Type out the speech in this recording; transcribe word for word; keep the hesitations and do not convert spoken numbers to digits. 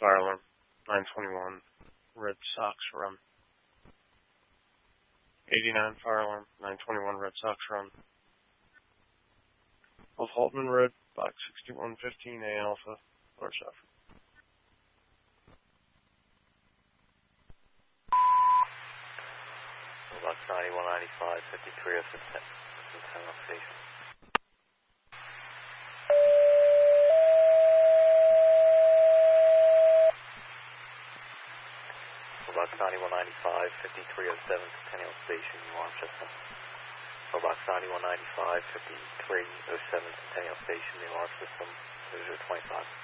fire alarm, nine twenty-one, Red Sox run. eighty-nine fire alarm, nine twenty-one, Red Sox run. Of Haltman Road, box sixty-one fifteen, A Alpha, North South. Box ninety-one ninety-five, fifty-three oh six, ten on station. Box ninety-one ninety-five, fifty-three oh seven, Centennial Station, Rochester. Box ninety-one ninety-five, fifty-three oh seven, Centennial Station, the alarm system, zero zero twenty-five.